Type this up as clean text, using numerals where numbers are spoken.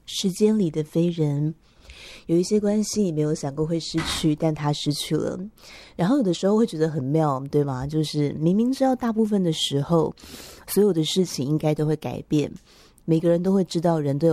时间里的飞人，有一些关系你没有想过会失去，但它失去了。然后有的时候会觉得很妙，对吗？就是明明知道大部分的时候所有的事情应该都会改变，每个人都会知道人都有